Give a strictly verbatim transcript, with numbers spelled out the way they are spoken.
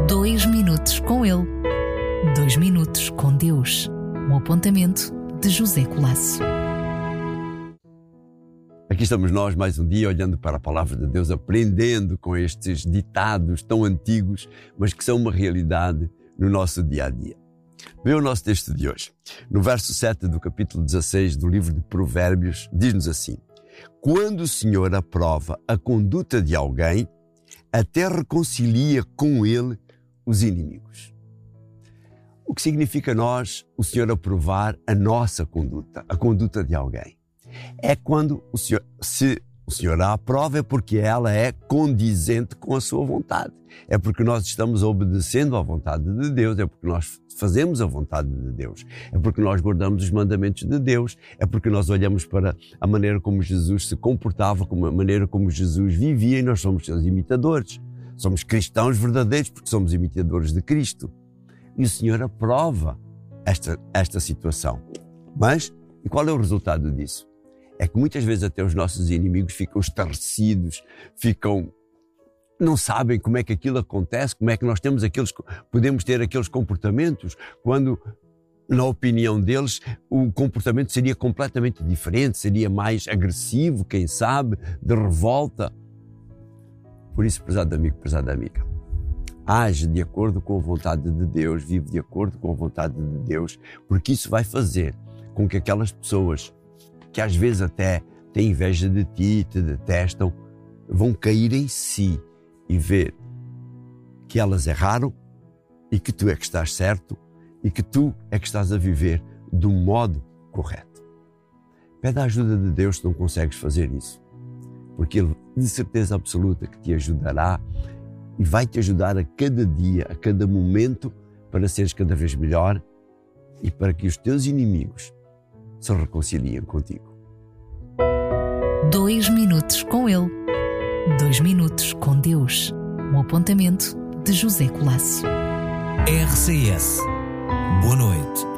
Dois minutos com ele. Dois minutos com Deus. Um apontamento de José Colasso. Aqui estamos nós mais um dia olhando para a palavra de Deus, aprendendo com estes ditados tão antigos, mas que são uma realidade no nosso dia a dia. Vê o nosso texto de hoje. No verso sete do capítulo dezasseis do livro de Provérbios, diz-nos assim: quando o Senhor aprova a conduta de alguém, até reconcilia com ele os inimigos. O que significa nós, o Senhor aprovar a nossa conduta, a conduta de alguém? É quando o Senhor, se o Senhor a aprova, é porque ela é condizente com a sua vontade. É porque nós estamos obedecendo à vontade de Deus, é porque nós fazemos a vontade de Deus, é porque nós guardamos os mandamentos de Deus, é porque nós olhamos para a maneira como Jesus se comportava, como a maneira como Jesus vivia, e nós somos seus imitadores. Somos cristãos verdadeiros porque somos imitadores de Cristo. E o Senhor aprova esta, esta situação. Mas, e qual é o resultado disso? É que muitas vezes até os nossos inimigos ficam estarrecidos, ficam, não sabem como é que aquilo acontece, como é que nós temos aqueles, podemos ter aqueles comportamentos, quando, na opinião deles, o comportamento seria completamente diferente, seria mais agressivo, quem sabe, de revolta. Por isso, prezado amigo, prezada amiga, age de acordo com a vontade de Deus, vive de acordo com a vontade de Deus, porque isso vai fazer com que aquelas pessoas que às vezes até têm inveja de ti, te detestam, vão cair em si e ver que elas erraram e que tu é que estás certo e que tu é que estás a viver do modo correto. Pede a ajuda de Deus se não consegues fazer isso, porque Ele de certeza absoluta que te ajudará e vai te ajudar a cada dia, a cada momento, para seres cada vez melhor e para que os teus inimigos se reconciliem contigo. Dois minutos com ele. Dois minutos com Deus. Um apontamento de José Colasso. R C S. Boa noite.